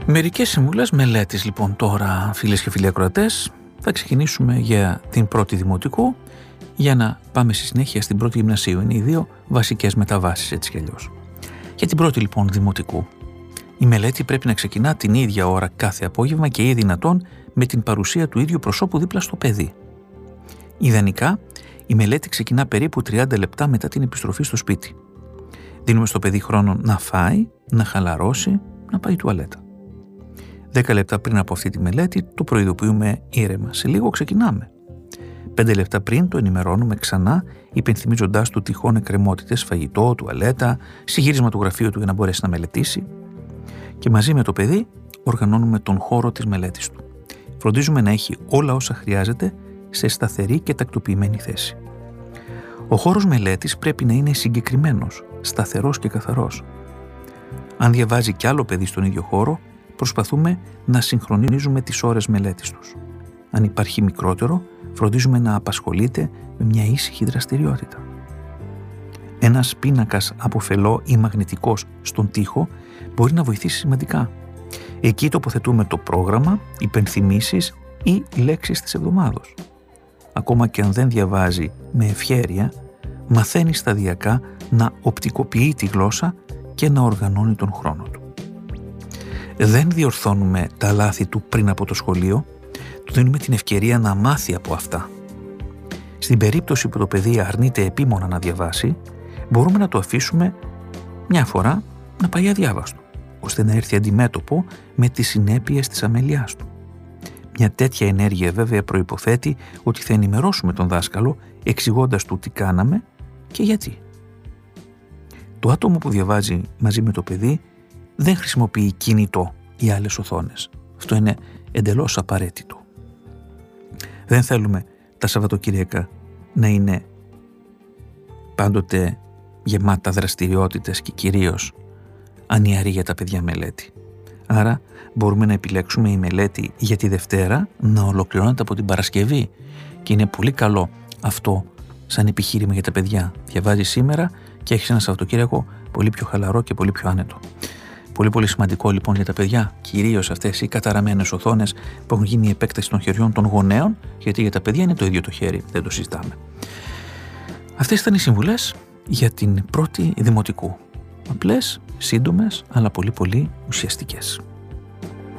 Μερικές συμβουλές μελέτης λοιπόν τώρα, φίλες και φίλοι ακροατές. Θα ξεκινήσουμε για την πρώτη δημοτικού για να πάμε στη συνέχεια στην πρώτη γυμνασίου. Είναι οι δύο βασικές μεταβάσεις, έτσι κι αλλιώς. Για την πρώτη λοιπόν δημοτικού, η μελέτη πρέπει να ξεκινά την ίδια ώρα κάθε απόγευμα και ή δυνατόν με την παρουσία του ίδιου προσώπου δίπλα στο παιδί. Ιδανικά, η μελέτη ξεκινά περίπου 30 λεπτά μετά την επιστροφή στο σπίτι. Δίνουμε στο παιδί χρόνο να φάει, να χαλαρώσει, να πάει τουαλέτα. 10 λεπτά πριν από αυτή τη μελέτη το προειδοποιούμε ήρεμα. Σε λίγο ξεκινάμε. 5 λεπτά πριν το ενημερώνουμε ξανά, υπενθυμίζοντάς του τυχόν εκκρεμότητες, φαγητό, τουαλέτα, συγύρισμα του γραφείου του για να μπορέσει να μελετήσει. Και μαζί με το παιδί οργανώνουμε τον χώρο της μελέτης του. Φροντίζουμε να έχει όλα όσα χρειάζεται σε σταθερή και τακτοποιημένη θέση. Ο χώρος μελέτης πρέπει να είναι συγκεκριμένος, σταθερός και καθαρός. Αν διαβάζει κι άλλο παιδί στον ίδιο χώρο, προσπαθούμε να συγχρονίζουμε τις ώρες μελέτης τους. Αν υπάρχει μικρότερο, φροντίζουμε να απασχολείται με μια ήσυχη δραστηριότητα. Ένας πίνακας από φελό ή μαγνητικός στον τοίχο μπορεί να βοηθήσει σημαντικά. Εκεί τοποθετούμε το πρόγραμμα, υπενθυμίσεις ή λέξεις της εβδομάδος. Ακόμα και αν δεν διαβάζει με ευχέρεια, μαθαίνει σταδιακά να οπτικοποιεί τη γλώσσα και να οργανώνει τον χρόνο του. Δεν διορθώνουμε τα λάθη του πριν από το σχολείο, του δίνουμε την ευκαιρία να μάθει από αυτά. Στην περίπτωση που το παιδί αρνείται επίμονα να διαβάσει, μπορούμε να το αφήσουμε μια φορά να πάει αδιάβαστο, ώστε να έρθει αντιμέτωπο με τις συνέπειες της αμελιάς του. Μια τέτοια ενέργεια βέβαια προϋποθέτει ότι θα ενημερώσουμε τον δάσκαλο εξηγώντας του τι κάναμε και γιατί. Το άτομο που διαβάζει μαζί με το παιδί δεν χρησιμοποιεί κινητό ή άλλες οθόνες. Αυτό είναι εντελώς απαραίτητο. Δεν θέλουμε τα Σαββατοκύριακα να είναι πάντοτε γεμάτα δραστηριότητες και κυρίως ανιαρή για τα παιδιά μελέτη. Άρα μπορούμε να επιλέξουμε η μελέτη για τη Δευτέρα να ολοκληρώνεται από την Παρασκευή και είναι πολύ καλό αυτό σαν επιχείρημα για τα παιδιά. Διαβάζει σήμερα και έχεις ένα Σαββατοκύριακο πολύ πιο χαλαρό και πολύ πιο άνετο. Πολύ πολύ σημαντικό λοιπόν για τα παιδιά, κυρίως αυτές οι καταραμένες οθόνες που έχουν γίνει η επέκταση των χεριών των γονέων, γιατί για τα παιδιά είναι το ίδιο το χέρι, δεν το συζητάμε. Αυτές ήταν οι συμβουλές για την πρώτη δημοτικού. Απλές, σύντομες, αλλά πολύ πολύ ουσιαστικές.